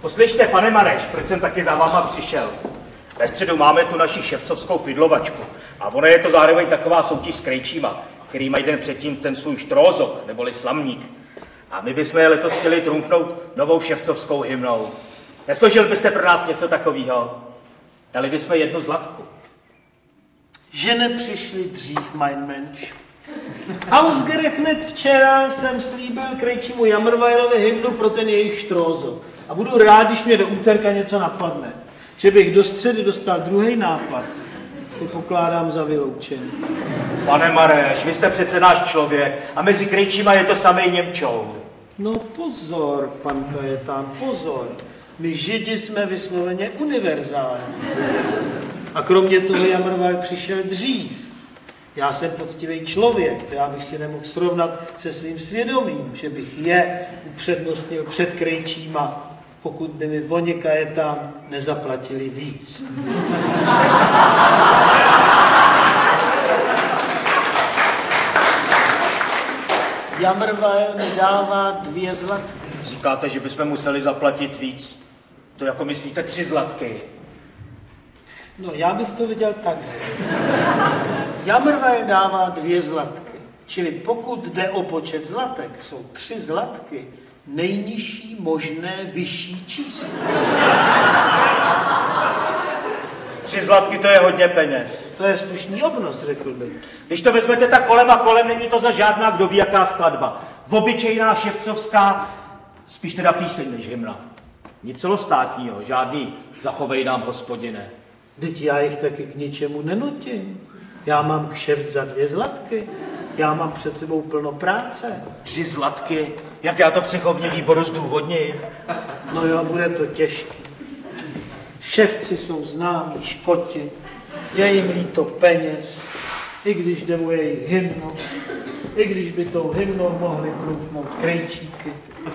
Poslyšte, pane Mareš, proč jsem taky za váma přišel? Ve středu máme tu naši ševcovskou fidlovačku a ona je to zároveň taková soutěž s krejčíma, který mají den předtím ten svůj štrózok, neboli slamník. A my bychom je letos chtěli trumfnout novou ševcovskou hymnou. Nesložil byste pro nás něco takového? Dali bychom jednu zlatku. Že nepřišli dřív, mein Mensch. Ausgerechnet hned včera jsem slíbil krejčímu Jamrvajlovi hymnu pro ten jejich štrózok. A budu rád, když mě do úterka něco napadne. Že bych do středy dostal druhý nápad. To pokládám za vyloučený. Pane Mareš, vy jste přece náš člověk a mezi krejčíma je to samej Němčou. No pozor, pan Kajetán, pozor. My Židi jsme vysloveně univerzální. A kromě toho Jamrvajl přišel dřív. Já jsem poctivý člověk, já bych si nemohl srovnat se svým svědomím, že bych je upřednostnil před krejčíma, pokud by mi Voně Kajetán nezaplatili víc. Jamrvajl mi dává 2 zlatky. Říkáte, že bychom museli zaplatit víc? To jako myslíte 3 zlatky? No, já bych to viděl takhle. Jamrvajl dává 2 zlatky. Čili pokud jde o počet zlatek, jsou 3 zlatky nejnižší možné vyšší číslo. 3 zlatky, to je hodně peněz. To je slušný obnos, řekl bych. Když to vezmete tak kolem a kolem, není to za žádná kdo ví jaká skladba. Obyčejná ševcovská, spíš teda píseň než hymna. Nic celostátního, žádný zachovej nám, hospodine. Vždyť já jich taky k ničemu nenutím. Já mám kšeft za 2 zlatky. Já mám před sebou plno práce. 3 zlatky? Jak já to v cechovním výboru zdůvodním? No jo, bude to těžké. Ševci jsou známí škoti. Je jim líto peněz. I když jde o jejich hymnu. I když by tou hymnou mohli průfnout krejčíky.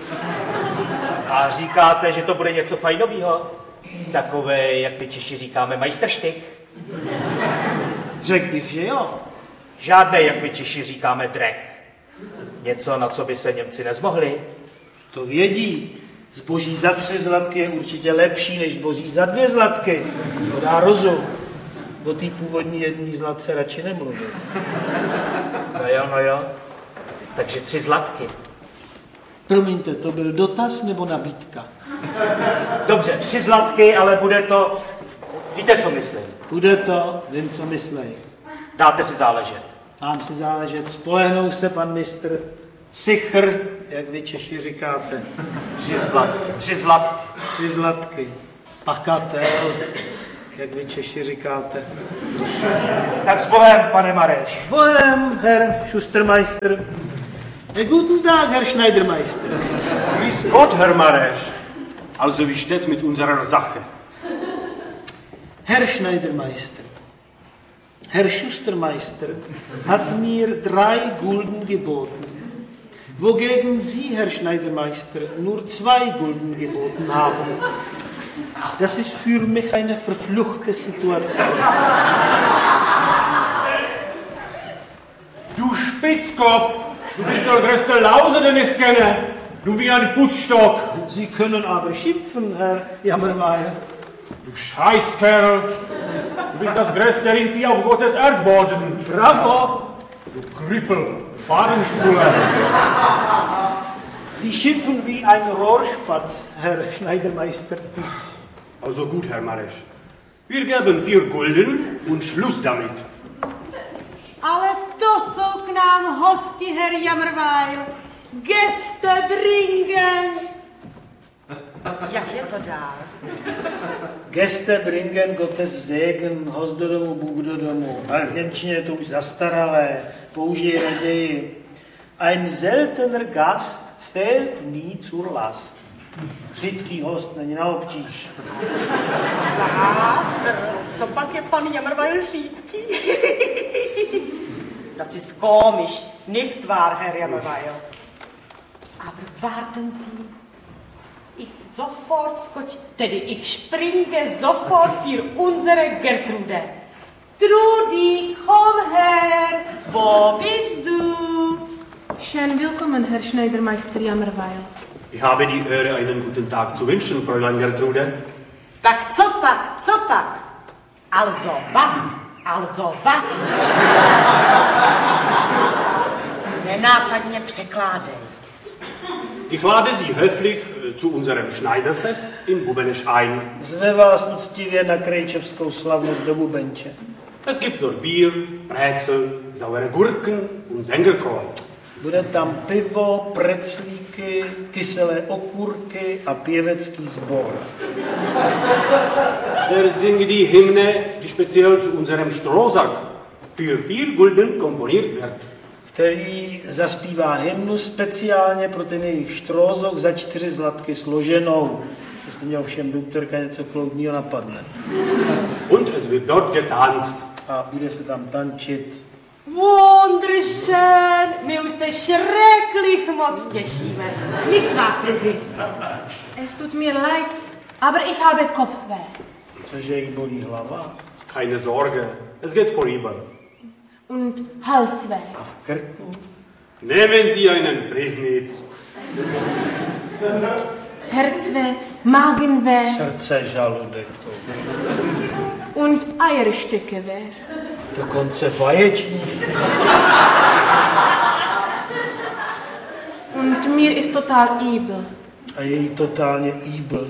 A říkáte, že to bude něco fajnového? Takové, jak my Češi říkáme, majstrštyk? Řekl bych, že jo. Žádné, jak my Češi říkáme, drek. Něco, na co by se Němci nezmohli? To vědí. Zboží za 3 zlatky je určitě lepší než zboží za 2 zlatky. To dá rozum. O té původní 1 zlatce radši nemluvil. No jo. Takže 3 zlatky. Promiňte, to byl dotaz nebo nabídka? Dobře, 3 zlatky, ale bude to... Víte, co myslím? Bude to, vím, co myslej. Dáte si záležet. Dám si záležet, spolehnou se, pan mistr. Sichr, jak vy Češi říkáte. 3 zlatky. 3 zlatky. 3 zlatky. Pakatel, jak vy Češi říkáte. Tak s Bohem, pane Mareš. Bohem, Herr Schustermeister. Guten Tag, Herr Schneidermeister. Grüß Gott, Herr Mareš. Also, wie steht's mit unserer Sache? Herr Schneidermeister, Herr Schustermeister hat mir 3 Gulden geboten, wogegen Sie, Herr Schneidermeister, nur 2 Gulden geboten haben. Das ist für mich eine verfluchte Situation. Du Spitzkopf! Du bist der größte Lause, den ich kenne! Du wie ein Putzstock! Sie können aber schimpfen, Herr Jammermeier. Du Scheißkerl! Du bist das größte Rindvieh auf Gottes Erdboden! Bravo! Du Krüppel! Fahrenspuler! Sie schimpfen wie ein Rohrspatz, Herr Schneidermeister. Also gut, Herr Mareš. Wir geben 4 Gulden und Schluss damit. Ale to jsou k nám hosti, Herr Jamrvajl. Gäste bringen. Jak je to dál? Gäste bringen Gottes Segen, host do domu, Bůh do domu. Ale v němčině je to už zastaralé, použij raději. Ein seltener Gast fehlt nie zur Last. Řídký host není na obtíž. Co pak je pan Jamrvajl řídký? Das ist komisch, nicht wahr, Herr Jamrvajl? Aber warten Sie, ich springe sofort für unsere Gertrude. Trudi, komm her, wo bist du? Schön willkommen, Herr Schneidermeister Jamrvajl. Ich habe die Ehre, einen guten Tag zu wünschen, Fräulein Gertrude. Tak co pak? Also was? Nenápadně překládej. Ich lade Sie höflich zu unserem Schneiderfest in Bubenisch ein. Zve vás úctivě na krejčevskou slavnost do Bubenče. Es gibt dort Bier, Brezel, saure Gurken und Sengelkohl. Bude tam pivo, preclíky, kyselé okurky a pěvecký sbor. Er singt die Hymne, die speziell zu unserem Strohsack für 4 Gulden komponiert wird. Který zaspívá hymnu speciálně pro ten jejich štrózok za 4 zlatky složenou. Jestli mě ovšem doktorka něco kloudního napadne. Und es wird dort getanzt. A bude se tam tančit. Wunderschön, my už se schrecklich moc těšíme. Nicht wahr, Pippi? Es tut mir leid, aber ich habe Kopfweh. Cože jí bolí hlava? Keine Sorge, es geht vorüber. Und Halsweh. A v krku? Nehmen Sie einen Prisnitz. Herzweh, Magenweh Srdce, žaludek to. und Eierstückeweh. Dokonce vaječník. Und mir ist total übel. A je jí totálně íbl.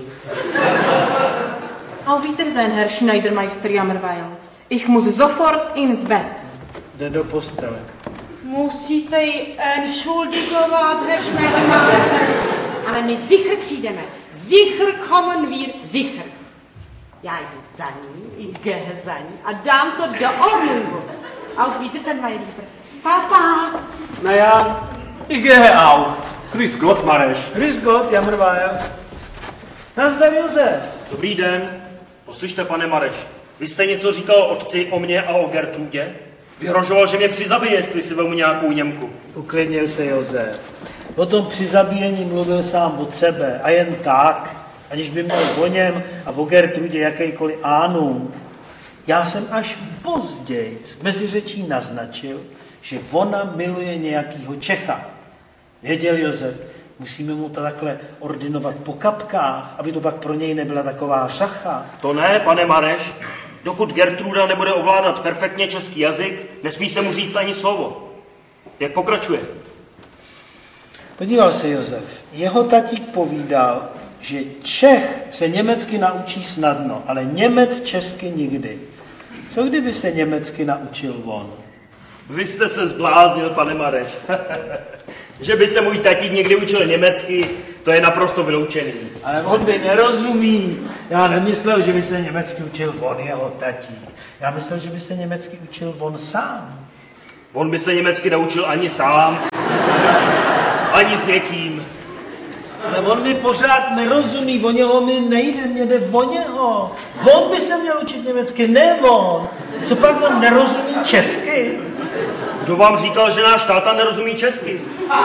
Auf Wiedersehen, Herr Schneidermeister Jammerweil. Ich muss sofort ins Bett. Jde do postele. Musíte ji entschuldigovat, Herr Schneidermeister. Ale my sicher přijdeme. Sicher kommen wir, sicher. Já jdu za ní, ich gehe za ní a dám to do Ordnung. Auf Wiedersehen, mein Lieber. Papa. Naja, ich gehe auch. Grüß Gott, Mareš. Grüß Gott, Jammerweil. Nazdar, Josef. Dobrý den. Poslyšte, pane Mareš, vy jste něco říkal otci o mně a o Gertrudě? Vyhrožoval, že mě přizabije, jestli si vemu nějakou Němku. Uklidnil se Josef. O tom při zabíjení mluvil sám od sebe a jen tak, aniž by měl o něm a o Gertrudě jakýkoliv ánung. Já jsem až později mezi řečí naznačil, že ona miluje nějakýho Čecha. Věděl Josef, musíme mu to takhle ordinovat po kapkách, aby to pak pro něj nebyla taková řacha. To ne, pane Mareš. Dokud Gertruda nebude ovládat perfektně český jazyk, nesmí se mu říct ani slovo. Jak pokračuje? Podíval se Josef. Jeho tatík povídal, že Čech se německy naučí snadno, ale Němec česky nikdy. Co kdyby se německy naučil on? Vy jste se zbláznil, pane Mareš. Že by se můj tatík někdy učil německy, to je naprosto vyloučený. Ale on by nerozumí. Já nemyslel, že by se německy učil on, jeho tatík. Já myslel, že by se německy učil on sám. On by se německy naučil ani sám, ani s někým. Ale on mi pořád nerozumí, o něho mi nejde, mě jde o něho. On by se měl učit německy, ne on. Co pak on nerozumí česky? Kdo vám říkal, že náš táta nerozumí česky?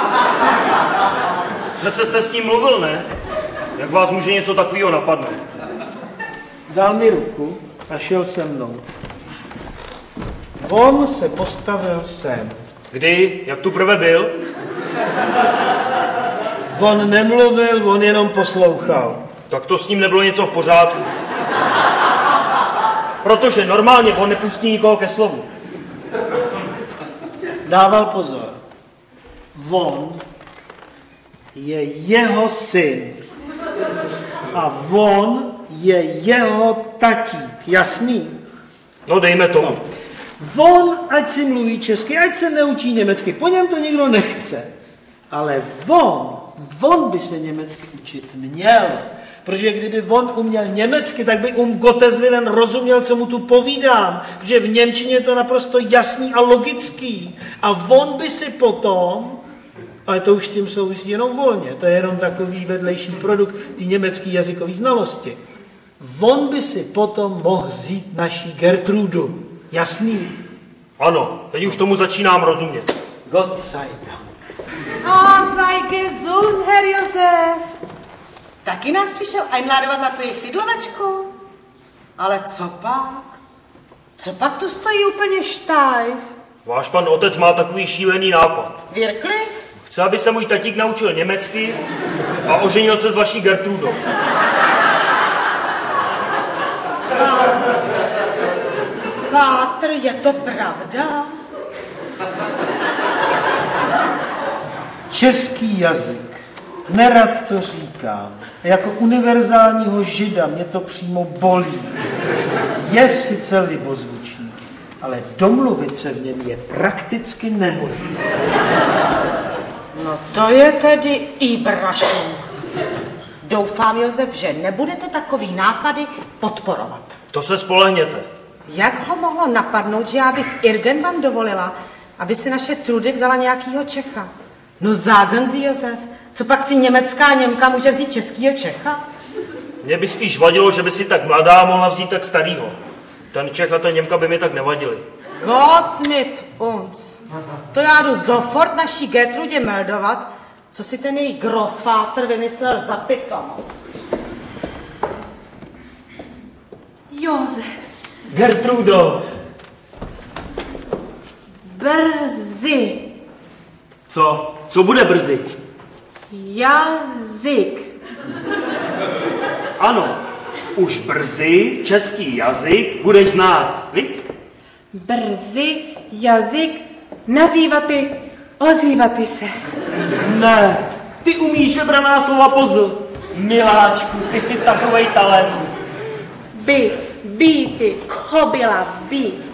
Přece jste s ním mluvil, ne? Jak vás může něco takového napadnout? Dal mi ruku a šel se mnou. On se postavil sem. Kdy? Jak tu prve byl? On nemluvil, on jenom poslouchal. Tak to s ním nebylo něco v pořádku. Protože normálně on nepustí nikoho ke slovu. Dával pozor. On je jeho syn. A on je jeho tatík. Jasný? No dejme tomu. On, ať si mluví česky, ať se neučí německy. Po něm to nikdo nechce. Ale on by se německy učit měl. Protože kdyby on uměl německy, tak by Gottes Willen rozuměl, co mu tu povídám. Protože v němčině je to naprosto jasný a logický. A on by si potom, ale to už tím souvisí jenom volně, to je jenom takový vedlejší produkt té německé jazykové znalosti. On by si potom mohl vzít naší Gertrudu. Jasný? Ano, teď už tomu začínám rozumět. Gott sei Dank. A sei gesund, Herr Josef. Taky nás přišel einladovat na tu jejich fidlovačku. Ale co pak? Co pak tu stojí úplně štajf? Váš pan otec má takový šílený nápad. Wirklich? Chce, aby se můj tatík naučil německy A oženil se s vaší Gertrudou. Fátr, je to pravda? Český jazyk, nerad to říkám, jako univerzálního žida mě to přímo bolí. Je sice libozvučný, ale domluvit se v něm je prakticky nemožné. No to je tedy i brašunk. Doufám, Josef, že nebudete takový nápady podporovat. To se spolehněte. Jak ho mohlo napadnout, že já bych Irgenvan dovolila, aby si naše Trudy vzala nějakýho Čecha? No sagen Sie, Josef, co pak si německá Němka může vzít českýho Čecha? Mně by spíš vadilo, že by si tak mladá mohla vzít tak starýho. Ten Čech a ta Němka by mi tak nevadili. Gott mit uns. To já jdu sofort naší Gertrudě meldovat, co si ten její Großvater vymyslel za pitomost. Josef, Gertrudo! brzy. Co? Co bude brzy? Jazyk. Ano, už brzy český jazyk budeš znát, viď? Brzy jazyk nazývaty, ozývaty se. Ne, ty umíš vybraná slova pozl. Miláčku, ty jsi takovej talent. Být, býty, kobila, být.